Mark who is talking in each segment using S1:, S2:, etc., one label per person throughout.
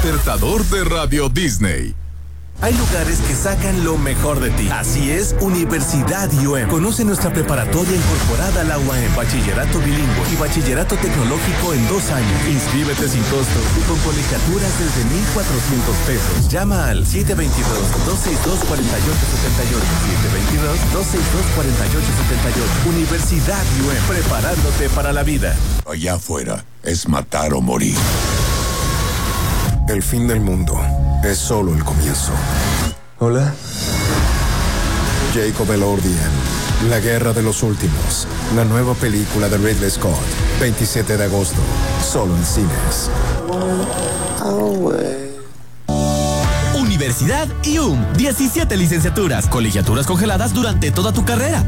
S1: despertador de Radio Disney. Hay lugares que sacan lo mejor de ti. Así es, Universidad UM. Conoce nuestra preparatoria incorporada a la UAM, bachillerato bilingüe y bachillerato tecnológico en 2 años. Inscríbete sin costo y con colegiaturas desde 1,400 pesos. Llama al 722-262-4878. 722-262-4878. Universidad UM, preparándote para la vida.
S2: Allá afuera es matar o morir.
S3: El fin del mundo es solo el comienzo.
S4: Hola.
S3: Jacob Elordian, La Guerra de los Últimos, la nueva película de Ridley Scott, 27 de agosto, solo en cines.
S5: Universidad IUM, 17 licenciaturas, colegiaturas congeladas durante toda tu carrera.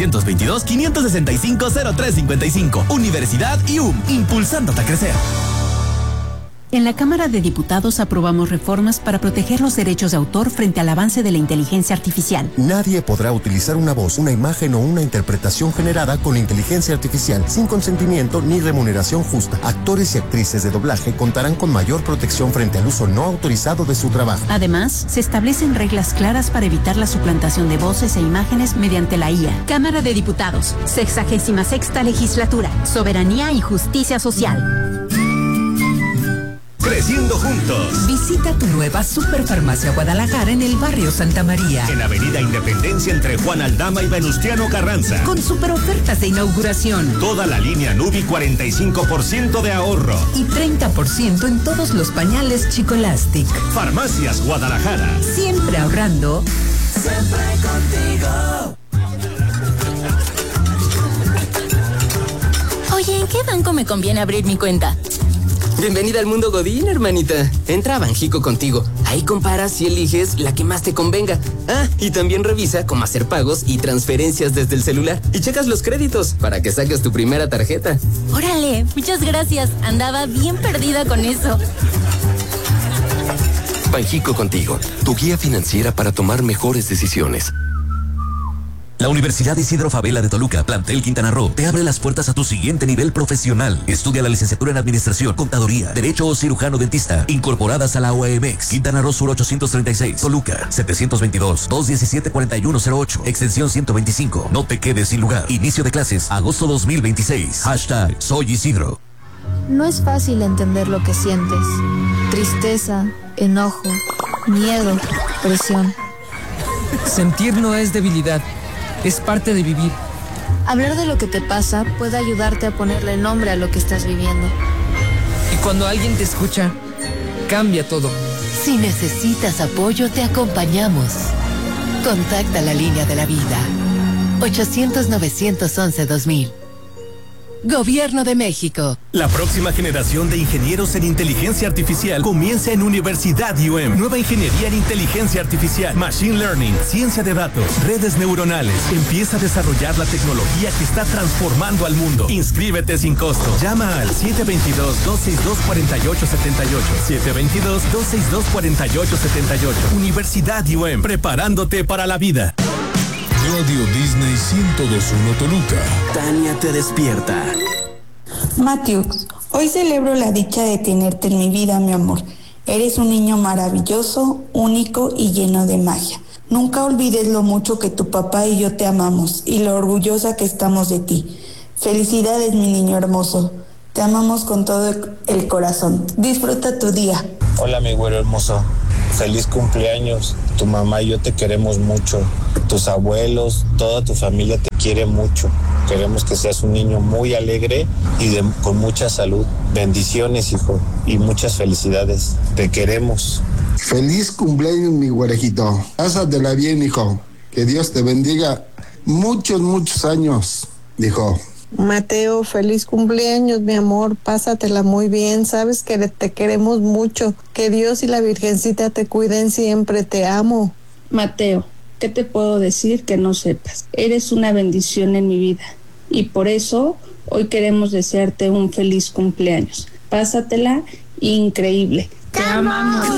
S5: 722-565-0355. Universidad IUM, impulsándote a crecer.
S6: En la Cámara de Diputados aprobamos reformas para proteger los derechos de autor frente al avance de la inteligencia artificial.
S7: Nadie podrá utilizar una voz, una imagen o una interpretación generada con inteligencia artificial sin consentimiento ni remuneración justa. Actores y actrices de doblaje contarán con mayor protección frente al uso no autorizado de su trabajo.
S6: Además, se establecen reglas claras para evitar la suplantación de voces e imágenes mediante la IA. Cámara de Diputados, 66ª Legislatura, Soberanía y Justicia Social.
S8: Creciendo juntos.
S9: Visita tu nueva Superfarmacia Guadalajara en el barrio Santa María.
S8: En Avenida Independencia entre Juan Aldama y Venustiano Carranza.
S9: Con super ofertas de inauguración.
S8: Toda la línea Nubi 45% de ahorro.
S9: Y 30% en todos los pañales Chicolastic.
S8: Farmacias Guadalajara.
S9: Siempre ahorrando.
S10: Siempre contigo.
S11: Oye, ¿en qué banco me conviene abrir mi cuenta?
S12: Bienvenida al mundo Godín, hermanita. Entra a Banjico Contigo. Ahí comparas y eliges la que más te convenga. Ah, y también revisa cómo hacer pagos y transferencias desde el celular. Y checas los créditos para que saques tu primera tarjeta.
S11: Órale, muchas gracias. Andaba bien perdida con eso.
S13: Banjico Contigo, tu guía financiera para tomar mejores decisiones.
S14: La Universidad Isidro Fabela de Toluca, plantel Quintana Roo, te abre las puertas a tu siguiente nivel profesional. Estudia la licenciatura en Administración, Contaduría, Derecho o Cirujano Dentista, incorporadas a la UAMX. Quintana Roo Sur 836, Toluca, 722-217-4108, extensión 125. No te quedes sin lugar. Inicio de clases, agosto 2026. Hashtag Soy Isidro.
S15: No es fácil entender lo que sientes. Tristeza, enojo, miedo, presión.
S16: Sentir no es debilidad. Es parte de vivir.
S15: Hablar de lo que te pasa puede ayudarte a ponerle nombre a lo que estás viviendo.
S16: Y cuando alguien te escucha, cambia todo.
S17: Si necesitas apoyo, te acompañamos. Contacta la línea de la vida. 800-911-2000. Gobierno de México.
S1: La próxima generación de ingenieros en inteligencia artificial comienza en Universidad UM. Nueva ingeniería en inteligencia artificial, machine learning, ciencia de datos, redes neuronales. Empieza a desarrollar la tecnología que está transformando al mundo. Inscríbete sin costo. Llama al 722-262-4878. 722-262-4878. Universidad UM, preparándote para la vida.
S2: Radio Disney 102.1 Toluca.
S18: Tania te despierta.
S19: Matthews, hoy celebro la dicha de tenerte en mi vida, mi amor. Eres un niño maravilloso, único y lleno de magia. Nunca olvides lo mucho que tu papá y yo te amamos y lo orgullosa que estamos de ti. Felicidades, mi niño hermoso. Te amamos con todo el corazón. Disfruta tu día.
S20: Hola, mi güero hermoso. Feliz cumpleaños. Tu mamá y yo te queremos mucho. Tus abuelos, toda tu familia te quiere mucho. Queremos que seas un niño muy alegre y con mucha salud. Bendiciones, hijo, y muchas felicidades. Te queremos.
S21: Feliz cumpleaños, mi güerejito. Pásatela bien, hijo. Que Dios te bendiga muchos, muchos años, hijo.
S22: Mateo, feliz cumpleaños, mi amor. Pásatela muy bien. Sabes que te queremos mucho. Que Dios y la Virgencita te cuiden siempre. Te amo.
S23: Mateo, ¿qué te puedo decir que no sepas? Eres una bendición en mi vida. Y por eso hoy queremos desearte un feliz cumpleaños. Pásatela increíble.
S19: ¡Te amamos!